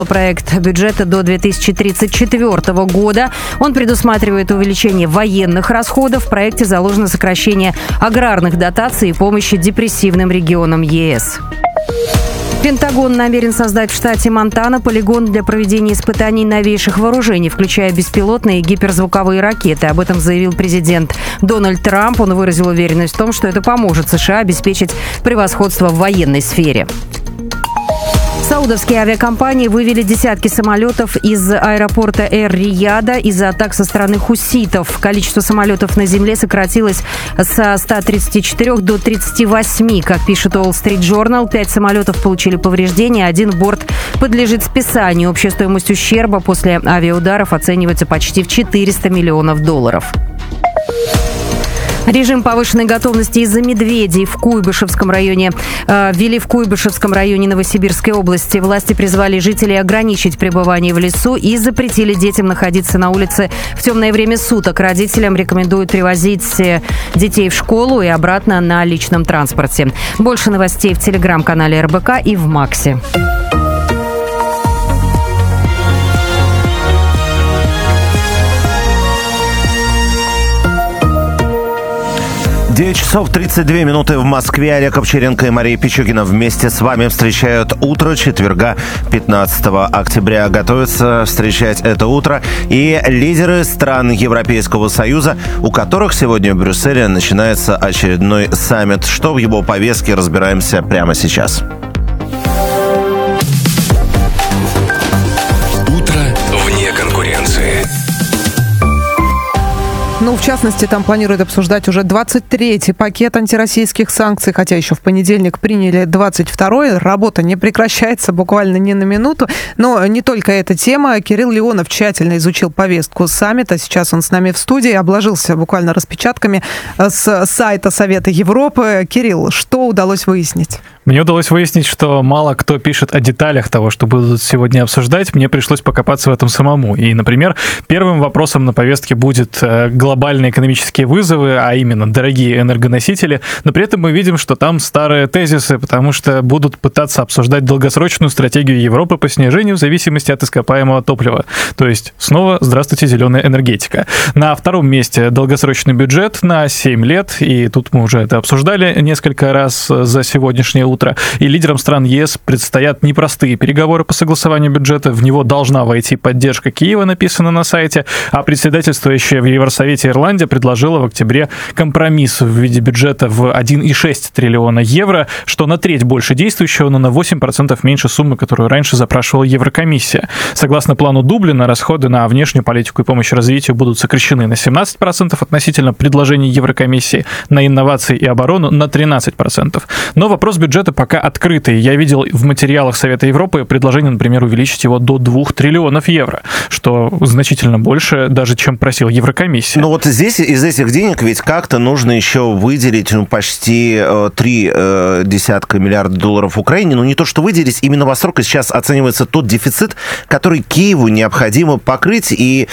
Проект бюджета до 2034 года. Он предусматривает увеличение военных расходов. В проекте заложено сокращение аграрных дотаций и помощи депрессивным регионам ЕС. Пентагон намерен создать в штате Монтана полигон для проведения испытаний новейших вооружений, включая беспилотные и гиперзвуковые ракеты. Об этом заявил президент Дональд Трамп. Он выразил уверенность в том, что это поможет США обеспечить превосходство в военной сфере. Саудовские авиакомпании вывели десятки самолетов из аэропорта Эр-Рияда из-за атак со стороны хуситов. Количество самолетов на земле сократилось со 134 до 38. Как пишет Wall Street Journal, 5 самолетов получили повреждения, один борт подлежит списанию. Общая стоимость ущерба после авиаударов оценивается почти в $400 миллионов. Режим повышенной готовности из-за медведей в Куйбышевском районе ввели в Куйбышевском районе Новосибирской области. Власти призвали жителей ограничить пребывание в лесу и запретили детям находиться на улице в темное время суток. Родителям рекомендуют привозить детей в школу и обратно на личном транспорте. Больше новостей в телеграм-канале РБК и в Максе. 9 часов 32 минуты в Москве. Олег Овчаренко и Мария Пичугина вместе с вами встречают утро четверга, 15 октября. Готовятся встречать это утро и лидеры стран Европейского Союза, у которых сегодня в Брюсселе начинается очередной саммит. Что в его повестке, разбираемся прямо сейчас. Утро вне конкуренции. Ну, в частности, там планируют обсуждать уже 23-й пакет антироссийских санкций, хотя еще в понедельник приняли 22-й. Работа не прекращается буквально ни на минуту. Но не только эта тема. Кирилл Леонов тщательно изучил повестку саммита. Сейчас он с нами в студии, обложился буквально распечатками с сайта Совета Европы. Кирилл, что удалось выяснить? Мне удалось выяснить, что мало кто пишет о деталях того, что будут сегодня обсуждать. Мне пришлось покопаться в этом самому. И, например, первым вопросом на повестке будет глобальные экономические вызовы, а именно дорогие энергоносители. Но при этом мы видим, что там старые тезисы, потому что будут пытаться обсуждать долгосрочную стратегию Европы по снижению зависимости от ископаемого топлива. То есть снова здравствуйте, зеленая энергетика. На втором месте долгосрочный бюджет на 7 лет. И тут мы уже это обсуждали несколько раз за сегодняшнее утро. И лидерам стран ЕС предстоят непростые переговоры по согласованию бюджета. В него должна войти поддержка Киева, написано на сайте. А председательствующая в Евросовете Ирландия предложила в октябре компромисс в виде бюджета в 1,6 триллиона евро, что на треть больше действующего, но на 8% меньше суммы, которую раньше запрашивала Еврокомиссия. Согласно плану Дублина, расходы на внешнюю политику и помощь развитию будут сокращены на 17% относительно предложений Еврокомиссии, на инновации и оборону на 13%. Но вопрос бюджета пока открытый. Я видел в материалах Совета Европы предложение, например, увеличить его до 2 триллионов евро, что значительно больше даже, чем просила Еврокомиссия. Но вот здесь из этих денег ведь как-то нужно еще выделить почти 3 миллиарда долларов Украине. Ну, не то, что выделить, именно во сроки сейчас оценивается тот дефицит, который Киеву необходимо покрыть. И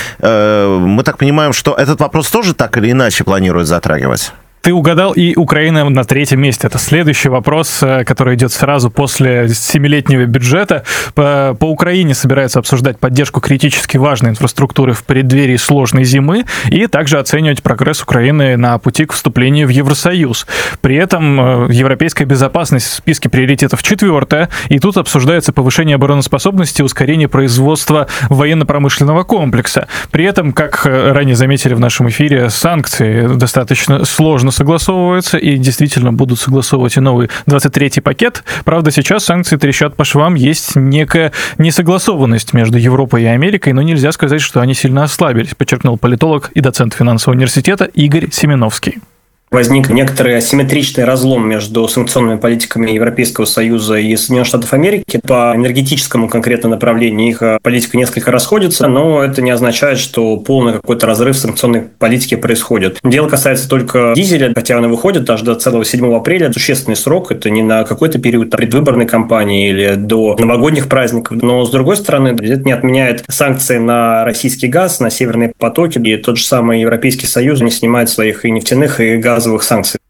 мы так понимаем, что этот вопрос тоже так или иначе планируют затрагивать. Ты угадал, и Украина на третьем месте. Это следующий вопрос, который идет сразу после 7-летнего бюджета. По Украине собираются обсуждать поддержку критически важной инфраструктуры в преддверии сложной зимы и также оценивать прогресс Украины на пути к вступлению в Евросоюз. При этом европейская безопасность в списке приоритетов 4-я, и тут обсуждается повышение обороноспособности и ускорение производства военно-промышленного комплекса. При этом, как ранее заметили в нашем эфире, санкции достаточно сложно согласовываются, и действительно будут согласовывать и новый 23-й пакет. Правда, сейчас санкции трещат по швам, есть некая несогласованность между Европой и Америкой, но нельзя сказать, что они сильно ослабились, подчеркнул политолог и доцент финансового университета Игорь Семеновский. Возник некоторый асимметричный разлом между санкционными политиками Европейского Союза и Соединенных Штатов Америки. По энергетическому конкретно направлению их политика несколько расходится, но это не означает, что полный какой-то разрыв в санкционной политике происходит. Дело касается только дизеля, хотя он и выходит аж до целого 7 апреля. Существенный срок, это не на какой-то период предвыборной кампании или до новогодних праздников. Но, с другой стороны, это не отменяет санкции на российский газ, на северные потоки. И тот же самый Европейский Союз не снимает своих и нефтяных, и газовых санкций.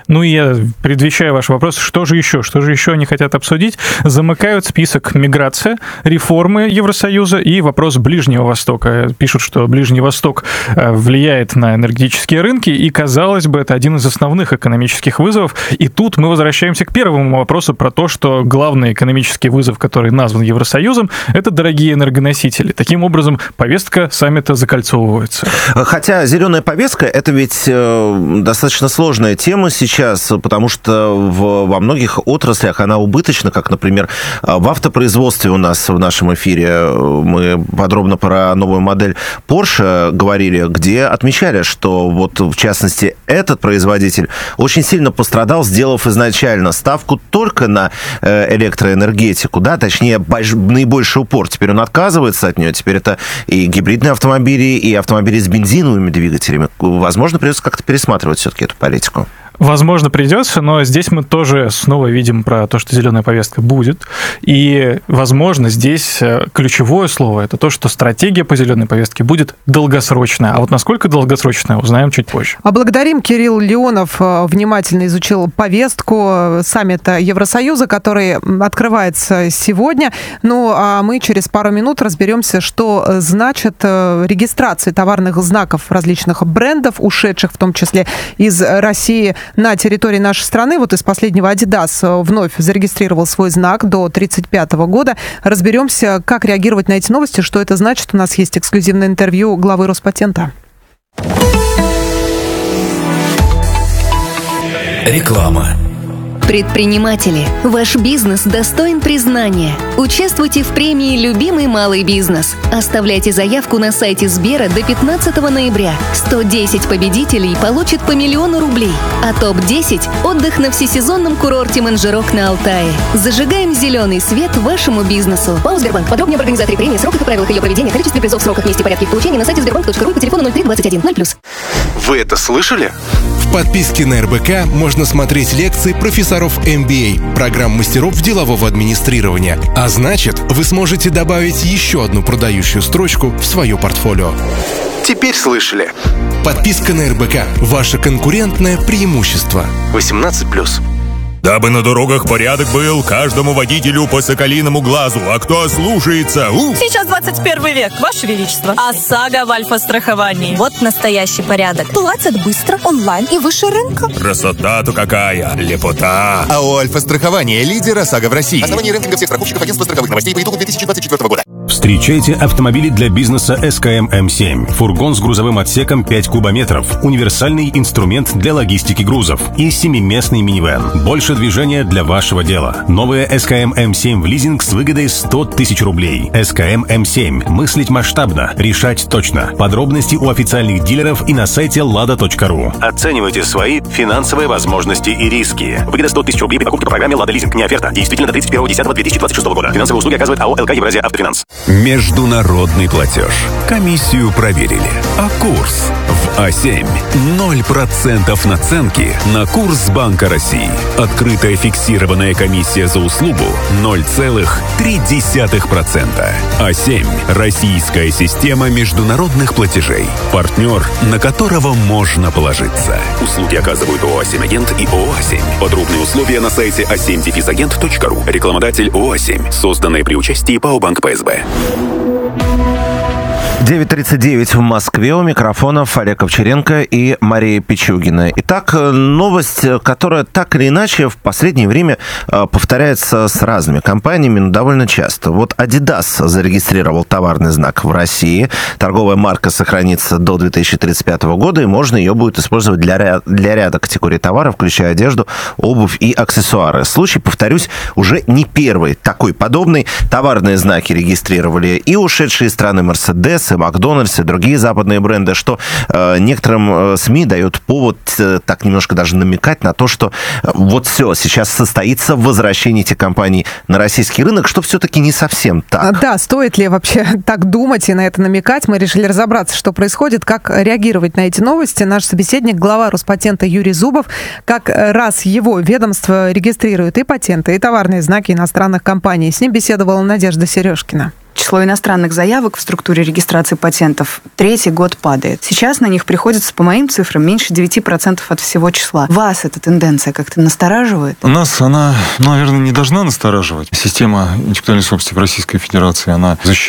Ну и я предвещаю ваш вопрос, что же еще они хотят обсудить? Замыкают список миграция, реформы Евросоюза и вопрос Ближнего Востока. Пишут, что Ближний Восток влияет на энергетические рынки, и, казалось бы, это один из основных экономических вызовов. И тут мы возвращаемся к первому вопросу про то, что главный экономический вызов, который назван Евросоюзом, это дорогие энергоносители. Таким образом, повестка саммита закольцовывается. Хотя зеленая повестка — это ведь достаточно сложная тема сейчас, потому что во многих отраслях она убыточна, как, например, в автопроизводстве у нас в нашем эфире мы подробно про новую модель Porsche говорили, где отмечали, что вот в частности этот производитель очень сильно пострадал, сделав изначально ставку только на электроэнергетику, да, точнее наибольший упор. Теперь он отказывается от нее, теперь это и гибридные автомобили, и автомобили с бензиновыми двигателями. Возможно, придется как-то пересматривать все-таки эту политику. Возможно, придется, но здесь мы тоже снова видим про то, что зеленая повестка будет. И, возможно, здесь ключевое слово – это то, что стратегия по зеленой повестке будет долгосрочная. А вот насколько долгосрочная, узнаем чуть позже. Благодарим. Кирилл Леонов внимательно изучил повестку саммита Евросоюза, который открывается сегодня. Ну, а мы через пару минут разберемся, что значит регистрация товарных знаков различных брендов, ушедших в том числе из России, на территории нашей страны. Вот из последнего Adidas вновь зарегистрировал свой знак до 1935 года. Разберемся, как реагировать на эти новости, что это значит. У нас есть эксклюзивное интервью главы Роспатента. Реклама. Предприниматели, ваш бизнес достоин признания. Участвуйте в премии «Любимый малый бизнес». Оставляйте заявку на сайте Сбера до 15 ноября. 110 победителей получат по 1 000 000 рублей. А топ-10 – отдых на всесезонном курорте Манжирок на Алтае. Зажигаем зеленый свет вашему бизнесу. ПАО «Сбербанк». Подробнее об организаторе премии, сроках и правилах ее проведения, количестве призов, сроках, месте и порядке их получения на сайте sberbank.ru по телефону 03 21 0+. Вы это слышали? В подписке на РБК можно смотреть лекции профессоров MBA, программ мастеров делового администрирования. А значит, вы сможете добавить еще одну продающую строчку в свое портфолио. Теперь слышали. Подписка на РБК – ваше конкурентное преимущество. 18+. Дабы на дорогах порядок был, каждому водителю по соколиному глазу. А кто ослушается? Сейчас 21 век, Ваше Величество. ОСАГО в альфа-страховании. Вот настоящий порядок. Платят быстро, онлайн и выше рынка. Красота-то какая! Лепота! АО «Альфа-страхование» – лидер ОСАГО в России. Основание рейтинга всех страховщиков агентства страховых новостей по итогу 2024 года. Встречайте автомобили для бизнеса СКМ М7. Фургон с грузовым отсеком 5 кубометров. Универсальный инструмент для логистики грузов. И 7-местный минивэн. Больше движения для вашего дела. Новая СКМ М7 в лизинг с выгодой 100 тысяч рублей. СКМ М7. Мыслить масштабно. Решать точно. Подробности у официальных дилеров и на сайте lada.ru. Оценивайте свои финансовые возможности и риски. Выгода 100 тысяч рублей при покупке по программе «Лада Лизинг». Не оферта. Действительно до 31.10.2026 года. Финансовые услуги оказывает АО «ЛК Евразия Автофинанс». Международный платеж. Комиссию проверили. А курс в А7. 0% наценки на курс Банка России. Открытая фиксированная комиссия за услугу 0,3%. А7. Российская система международных платежей. Партнер, на которого можно положиться. Услуги оказывают ООО «А7 Агент» и ООО «А7». Подробные условия на сайте a7-агент.ру. Рекламодатель ООО «А7». Созданное при участии ПАО «Банк ПСБ». 9:39 в Москве. У микрофонов Олег Овчаренко и Мария Пичугина. Итак, новость, которая так или иначе в последнее время повторяется с разными компаниями, но довольно часто. Вот Adidas зарегистрировал товарный знак в России. Торговая марка сохранится до 2035 года, и можно ее будет использовать для ряда категорий товаров, включая одежду, обувь и аксессуары. Случай, повторюсь, уже не первый такой подобный. Товарные знаки регистрировали и ушедшие из страны Mercedes, и Макдональдс, и другие западные бренды, что некоторым СМИ дает повод так немножко даже намекать на то, что вот все, сейчас состоится возвращение этих компаний на российский рынок, что все-таки не совсем так. Да, стоит ли вообще так думать и на это намекать? Мы решили разобраться, что происходит, как реагировать на эти новости. Наш собеседник, глава Роспатента Юрий Зубов, как раз его ведомство регистрирует и патенты, и товарные знаки иностранных компаний. С ним беседовала Надежда Сережкина. число иностранных заявок в структуре регистрации патентов третий год падает. Сейчас на них приходится, по моим цифрам, меньше 9% от всего числа. Вас эта тенденция как-то настораживает? Нас она, наверное, не должна настораживать. Система интеллектуальной собственности в Российской Федерации, она защищает